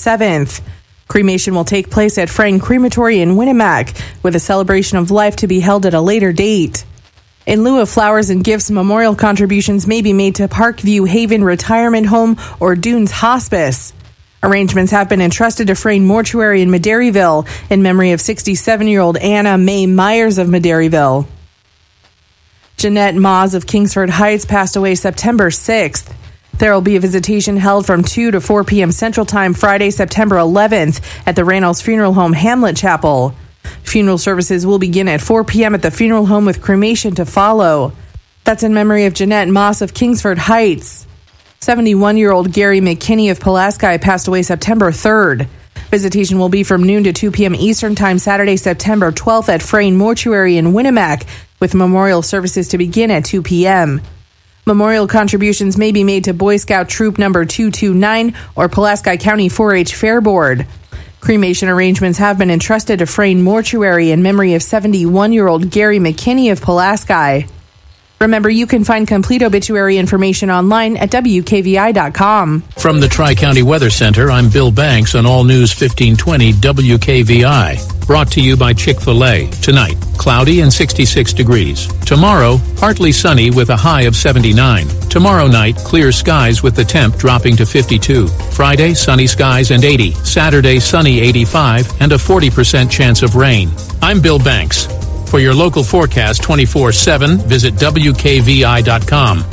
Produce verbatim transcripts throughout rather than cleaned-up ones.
seventh. Cremation will take place at Frayne Crematory in Winnemac, with a celebration of life to be held at a later date. In lieu of flowers and gifts, memorial contributions may be made to Parkview Haven Retirement Home or Dunes Hospice. Arrangements have been entrusted to Frayne Mortuary in Maderryville in memory of sixty-seven-year-old Anna Mae Myers of Maderryville. Jeanette Moz of Kingsford Heights passed away September sixth. There will be a visitation held from two to four p.m. Central Time Friday, September eleventh at the Reynolds Funeral Home Hamlet Chapel. Funeral services will begin at four p.m. at the funeral home with cremation to follow. That's in memory of Jeanette Moss of Kingsford Heights. seventy-one-year-old Gary McKinney of Pulaski passed away September third. Visitation will be from noon to two p.m. Eastern Time Saturday, September twelfth at Frayne Mortuary in Winnemac, with memorial services to begin at two p.m. Memorial contributions may be made to Boy Scout Troop Number two two nine or Pulaski County four H Fair Board. Cremation arrangements have been entrusted to Frayne Mortuary in memory of seventy-one-year-old Gary McKinney of Pulaski. Remember, you can find complete obituary information online at W K V I dot com. From the Tri-County Weather Center, I'm Bill Banks on All News fifteen twenty W K V I. Brought to you by Chick-fil-A. Tonight, cloudy and sixty-six degrees. Tomorrow, partly sunny with a high of seventy-nine. Tomorrow night, clear skies with the temp dropping to fifty-two. Friday, sunny skies and eighty. Saturday, sunny eighty-five and a forty percent chance of rain. I'm Bill Banks. For your local forecast twenty-four seven, visit W K V I dot com.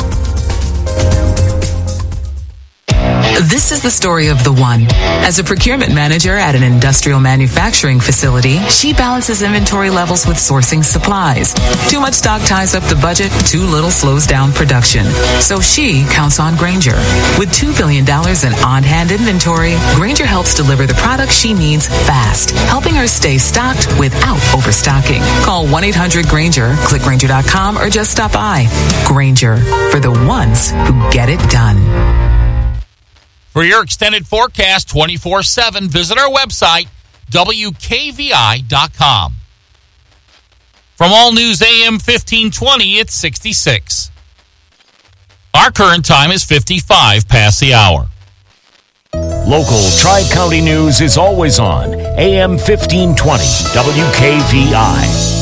This is the story of the one. As a procurement manager at an industrial manufacturing facility, she balances inventory levels with sourcing supplies. Too much stock ties up the budget, too little slows down production. So she counts on Grainger. With two billion dollars in on-hand inventory, Grainger helps deliver the products she needs fast, helping her stay stocked without overstocking. Call one eight hundred Grainger, click Grainger dot com, or just stop by. Grainger, for the ones who get it done. For your extended forecast twenty-four seven, visit our website, W K V I dot com. From All News A M fifteen twenty, it's sixty-six. Our current time is fifty-five past the hour. Local Tri-County news is always on A M fifteen twenty W K V I.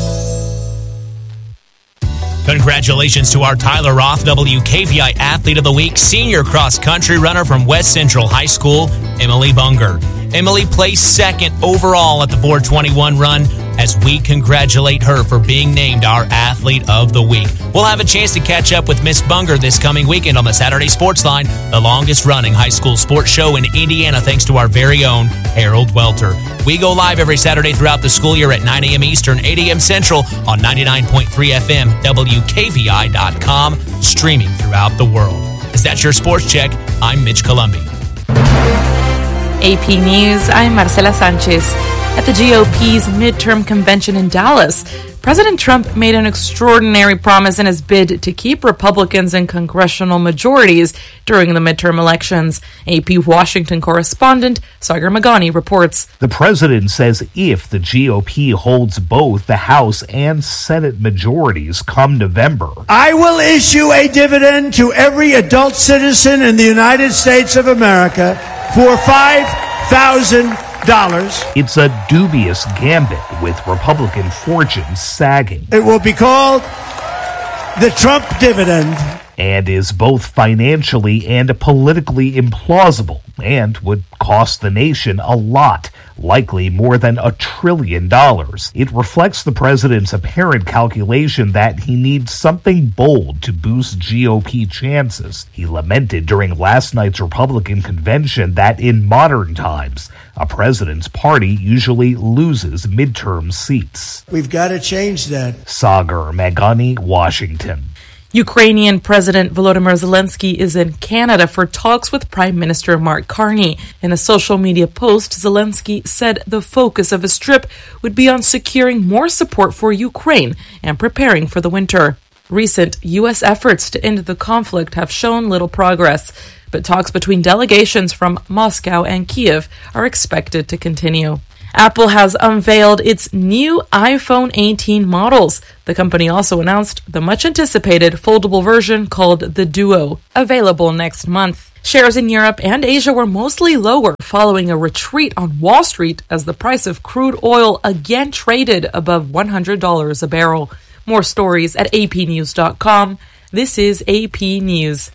Congratulations to our Tyler Roth W K V I Athlete of the Week, senior cross-country runner from West Central High School, Emily Bunger. Emily placed second overall at the four twenty-one run as we congratulate her for being named our Athlete of the Week. We'll have a chance to catch up with Miss Bunger this coming weekend on the Saturday Sports Line, the longest-running high school sports show in Indiana, thanks to our very own Harold Welter. We go live every Saturday throughout the school year at nine a.m. Eastern, eight a.m. Central on ninety-nine point three F M, W K V I dot com, streaming throughout the world. Is that your sports check? I'm Mitch Columbi. A P News, I'm Marcela Sanchez. At the G O P's midterm convention in Dallas, President Trump made an extraordinary promise in his bid to keep Republicans in congressional majorities during the midterm elections. A P Washington correspondent Sagar Magani reports. The president says if the G O P holds both the House and Senate majorities come November, I will issue a dividend to every adult citizen in the United States of America for five thousand dollars. It's a dubious gambit with Republican fortunes sagging. It will be called the Trump dividend. And is both financially and politically implausible and would cost the nation a lot, likely more than a trillion dollars. It reflects the president's apparent calculation that he needs something bold to boost G O P chances. He lamented during last night's Republican convention that in modern times, a president's party usually loses midterm seats. We've got to change that. Sagar Magani, Washington. Ukrainian President Volodymyr Zelensky is in Canada for talks with Prime Minister Mark Carney. In a social media post, Zelensky said the focus of his trip would be on securing more support for Ukraine and preparing for the winter. Recent U S efforts to end the conflict have shown little progress, but talks between delegations from Moscow and Kiev are expected to continue. Apple has unveiled its new iPhone eighteen models. The company also announced the much-anticipated foldable version called the Duo, available next month. Shares in Europe and Asia were mostly lower following a retreat on Wall Street as the price of crude oil again traded above one hundred dollars a barrel. More stories at a p news dot com. This is A P News.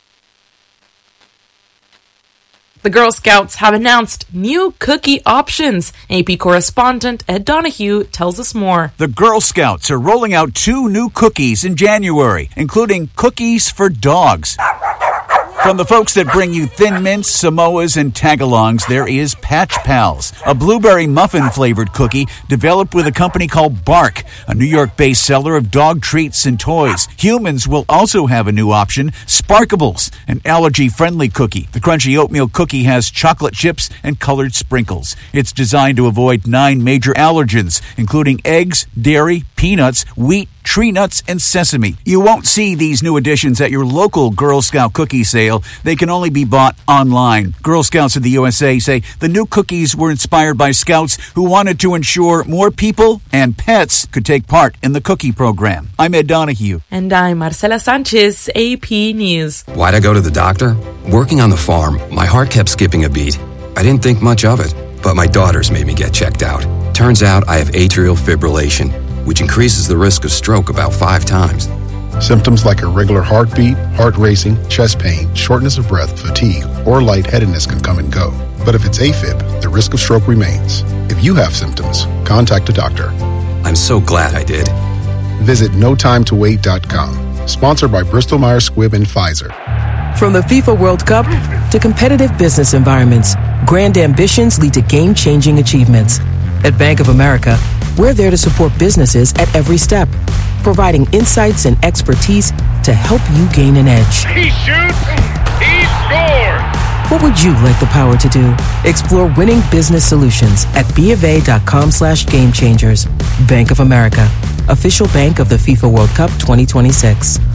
The Girl Scouts have announced new cookie options. A P correspondent Ed Donahue tells us more. The Girl Scouts are rolling out two new cookies in January, including cookies for dogs. From the folks that bring you Thin Mints, Samoas, and Tagalongs, there is Patch Pals, a blueberry muffin-flavored cookie developed with a company called Bark, a New York-based seller of dog treats and toys. Humans will also have a new option, Sparkables, an allergy-friendly cookie. The crunchy oatmeal cookie has chocolate chips and colored sprinkles. It's designed to avoid nine major allergens, including eggs, dairy, peanuts, wheat, tree nuts, and sesame. You won't see these new additions at your local Girl Scout cookie sale. They can only be bought online. Girl Scouts of the U S A say the new cookies were inspired by Scouts who wanted to ensure more people and pets could take part in the cookie program. I'm Ed Donahue. And I'm Marcela Sanchez, A P News. Why'd I go to the doctor? Working on the farm, my heart kept skipping a beat. I didn't think much of it, but my daughters made me get checked out. Turns out I have atrial fibrillation, which increases the risk of stroke about five times. Symptoms like irregular heartbeat, heart racing, chest pain, shortness of breath, fatigue, or lightheadedness can come and go. But if it's AFib, the risk of stroke remains. If you have symptoms, contact a doctor. I'm so glad I did. Visit no time to wait dot com. Sponsored by Bristol Myers Squibb and Pfizer. From the FIFA World Cup to competitive business environments, grand ambitions lead to game-changing achievements. At Bank of America, we're there to support businesses at every step, providing insights and expertise to help you gain an edge. He shoots, he scores! What would you like the power to do? Explore winning business solutions at bofa.com slash game changers. Bank of America, official bank of the FIFA World Cup twenty twenty-six.